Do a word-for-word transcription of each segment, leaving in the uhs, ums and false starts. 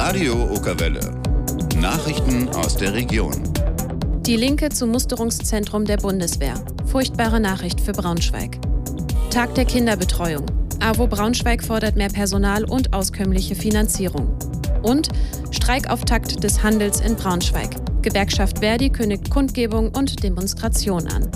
Radio Okerwelle. Nachrichten aus der Region. Die Linke zum Musterungszentrum der Bundeswehr. Furchtbare Nachricht für Braunschweig. Tag der Kinderbetreuung. A W O Braunschweig fordert mehr Personal und auskömmliche Finanzierung. Und Streikauftakt des Handels in Braunschweig. Gewerkschaft Verdi kündigt Kundgebung und Demonstration an.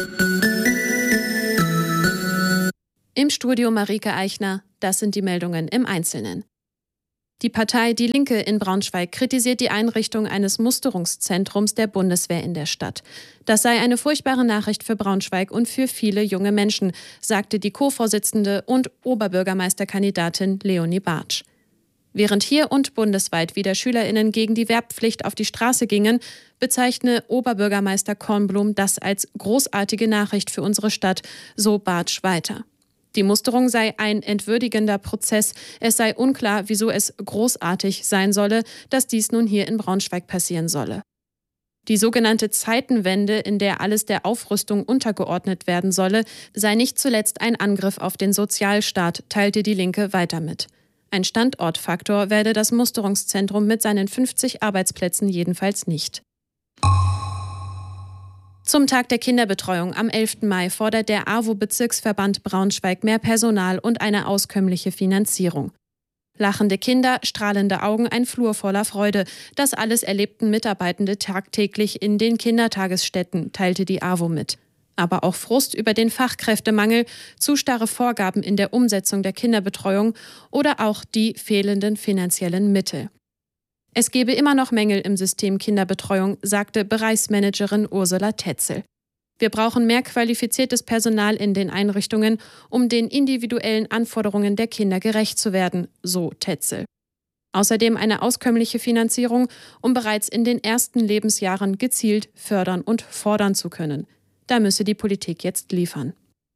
Im Studio Marike Eichner. Das sind die Meldungen im Einzelnen. Die Partei Die Linke in Braunschweig kritisiert die Einrichtung eines Musterungszentrums der Bundeswehr in der Stadt. Das sei eine furchtbare Nachricht für Braunschweig und für viele junge Menschen, sagte die Co-Vorsitzende und Oberbürgermeisterkandidatin Leonie Bartsch. Während hier und bundesweit wieder SchülerInnen gegen die Wehrpflicht auf die Straße gingen, bezeichne Oberbürgermeister Kornblum das als großartige Nachricht für unsere Stadt, so Bartsch weiter. Die Musterung sei ein entwürdigender Prozess. Es sei unklar, wieso es großartig sein solle, dass dies nun hier in Braunschweig passieren solle. Die sogenannte Zeitenwende, in der alles der Aufrüstung untergeordnet werden solle, sei nicht zuletzt ein Angriff auf den Sozialstaat, teilte die Linke weiter mit. Ein Standortfaktor werde das Musterungszentrum mit seinen fünfzig Arbeitsplätzen jedenfalls nicht. Zum Tag der Kinderbetreuung am elften Mai fordert der A W O-Bezirksverband Braunschweig mehr Personal und eine auskömmliche Finanzierung. Lachende Kinder, strahlende Augen, ein Flur voller Freude. Das alles erlebten Mitarbeitende tagtäglich in den Kindertagesstätten, teilte die A W O mit. Aber auch Frust über den Fachkräftemangel, zu starre Vorgaben in der Umsetzung der Kinderbetreuung oder auch die fehlenden finanziellen Mittel. Es gebe immer noch Mängel im System Kinderbetreuung, sagte Bereichsmanagerin Ursula Tetzel. Wir brauchen mehr qualifiziertes Personal in den Einrichtungen, um den individuellen Anforderungen der Kinder gerecht zu werden, so Tetzel. Außerdem eine auskömmliche Finanzierung, um bereits in den ersten Lebensjahren gezielt fördern und fordern zu können. Da müsse die Politik jetzt liefern.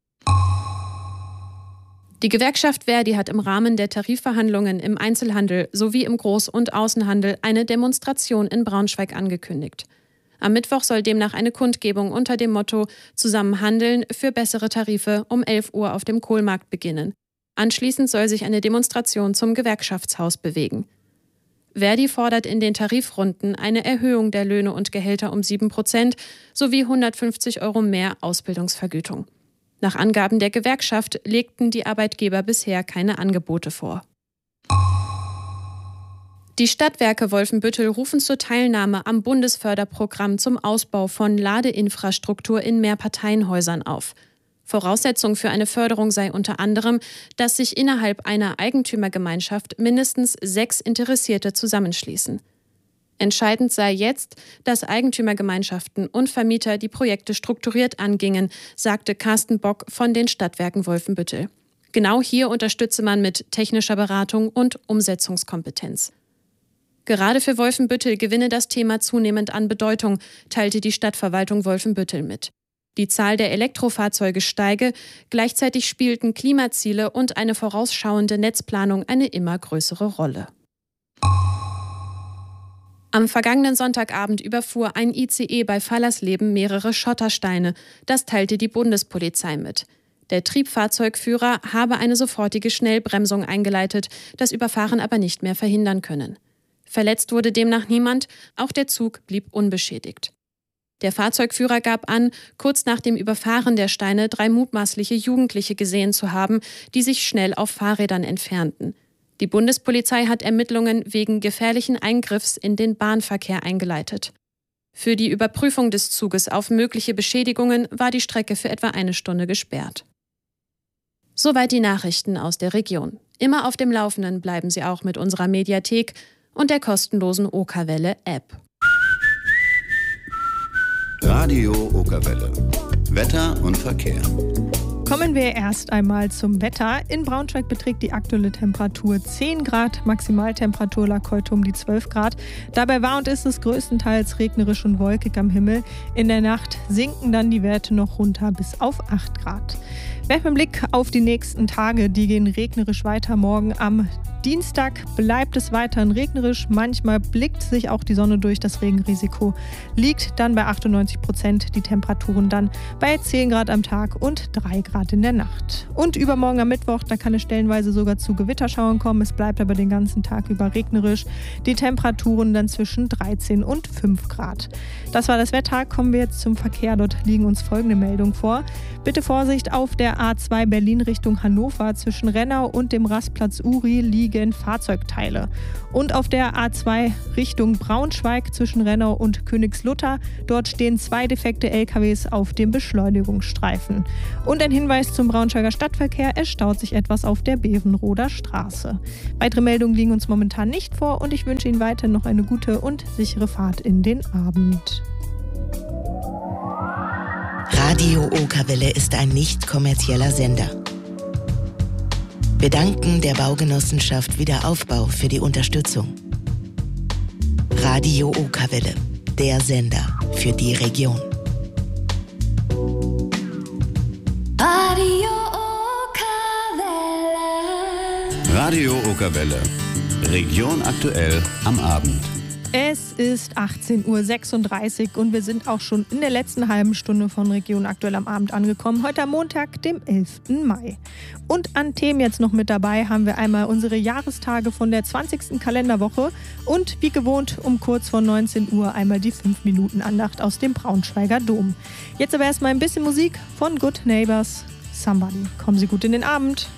Die Gewerkschaft Verdi hat im Rahmen der Tarifverhandlungen im Einzelhandel sowie im Groß- und Außenhandel eine Demonstration in Braunschweig angekündigt. Am Mittwoch soll demnach eine Kundgebung unter dem Motto »Zusammen handeln für bessere Tarife« um elf Uhr auf dem Kohlmarkt beginnen. Anschließend soll sich eine Demonstration zum Gewerkschaftshaus bewegen. Verdi fordert in den Tarifrunden eine Erhöhung der Löhne und Gehälter um sieben Prozent sowie hundertfünfzig Euro mehr Ausbildungsvergütung. Nach Angaben der Gewerkschaft legten die Arbeitgeber bisher keine Angebote vor. Die Stadtwerke Wolfenbüttel rufen zur Teilnahme am Bundesförderprogramm zum Ausbau von Ladeinfrastruktur in Mehrparteienhäusern auf. Voraussetzung für eine Förderung sei unter anderem, dass sich innerhalb einer Eigentümergemeinschaft mindestens sechs Interessierte zusammenschließen. Entscheidend sei jetzt, dass Eigentümergemeinschaften und Vermieter die Projekte strukturiert angingen, sagte Carsten Bock von den Stadtwerken Wolfenbüttel. Genau hier unterstütze man mit technischer Beratung und Umsetzungskompetenz. Gerade für Wolfenbüttel gewinne das Thema zunehmend an Bedeutung, teilte die Stadtverwaltung Wolfenbüttel mit. Die Zahl der Elektrofahrzeuge steige, gleichzeitig spielten Klimaziele und eine vorausschauende Netzplanung eine immer größere Rolle. Am vergangenen Sonntagabend überfuhr ein I C E bei Fallersleben mehrere Schottersteine. Das teilte die Bundespolizei mit. Der Triebfahrzeugführer habe eine sofortige Schnellbremsung eingeleitet, das Überfahren aber nicht mehr verhindern können. Verletzt wurde demnach niemand, auch der Zug blieb unbeschädigt. Der Fahrzeugführer gab an, kurz nach dem Überfahren der Steine drei mutmaßliche Jugendliche gesehen zu haben, die sich schnell auf Fahrrädern entfernten. Die Bundespolizei hat Ermittlungen wegen gefährlichen Eingriffs in den Bahnverkehr eingeleitet. Für die Überprüfung des Zuges auf mögliche Beschädigungen war die Strecke für etwa eine Stunde gesperrt. Soweit die Nachrichten aus der Region. Immer auf dem Laufenden bleiben Sie auch mit unserer Mediathek und der kostenlosen Okerwelle-App. Radio Okerwelle. Wetter und Verkehr. Kommen wir erst einmal zum Wetter. In Braunschweig beträgt die aktuelle Temperatur zehn Grad, Maximaltemperatur lag heute um die zwölf Grad. Dabei war und ist es größtenteils regnerisch und wolkig am Himmel. In der Nacht sinken dann die Werte noch runter bis auf acht Grad. Werfen wir einen Blick auf die nächsten Tage, die gehen regnerisch weiter. Morgen am Dienstag bleibt es weiterhin regnerisch. Manchmal blickt sich auch die Sonne durch. Das Regenrisiko liegt dann bei achtundneunzig Prozent. Die Temperaturen dann bei zehn Grad am Tag und drei Grad in der Nacht. Und übermorgen am Mittwoch, da kann es stellenweise sogar zu Gewitterschauern kommen. Es bleibt aber den ganzen Tag über regnerisch. Die Temperaturen dann zwischen dreizehn und fünf Grad. Das war das Wetter. Kommen wir jetzt zum Verkehr. Dort liegen uns folgende Meldungen vor. Bitte Vorsicht auf der A zwei Berlin Richtung Hannover. Zwischen Rennau und dem Rastplatz Uri liegen Fahrzeugteile. Und auf der A zwei Richtung Braunschweig zwischen Rennau und Königslutter. Dort stehen zwei defekte L K Ws auf dem Beschleunigungsstreifen. Und ein Hinweis zum Braunschweiger Stadtverkehr. Es staut sich etwas auf der Bevenroder Straße. Weitere Meldungen liegen uns momentan nicht vor und ich wünsche Ihnen weiterhin noch eine gute und sichere Fahrt in den Abend. Radio Okerwelle ist ein nicht kommerzieller Sender. Wir danken der Baugenossenschaft Wiederaufbau für die Unterstützung. Radio Okerwelle, der Sender für die Region. Radio Okerwelle. Radio Okerwelle. Region aktuell am Abend. Es ist achtzehn Uhr sechsunddreißig und wir sind auch schon in der letzten halben Stunde von Region aktuell am Abend angekommen. Heute am Montag, dem elften Mai. Und an Themen jetzt noch mit dabei haben wir einmal unsere Jahrestage von der zwanzigsten Kalenderwoche und wie gewohnt um kurz vor neunzehn Uhr einmal die fünf Minuten Andacht aus dem Braunschweiger Dom. Jetzt aber erstmal ein bisschen Musik von Good Neighbors, Somebody. Kommen Sie gut in den Abend.